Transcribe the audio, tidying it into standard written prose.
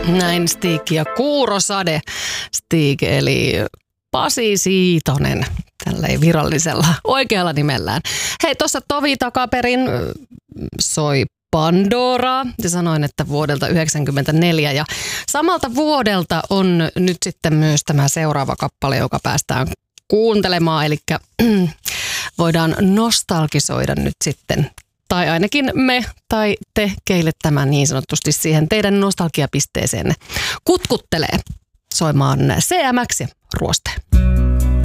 Näin Stig ja Kuurosade. Stig eli Pasi Siitonen, tälleen virallisella oikealla nimellään. Hei, tuossa Tovi takaperin soi Pandoraa ja sanoin, että vuodelta 1994 ja samalta vuodelta on nyt sitten myös tämä seuraava kappale, joka päästään kuuntelemaan, eli voidaan nostalgisoida nyt sitten, tai ainakin me tai te, keille tämä niin sanotusti siihen teidän nostalgiapisteeseenne kutkuttelee soimaan CMX ja Ruoste.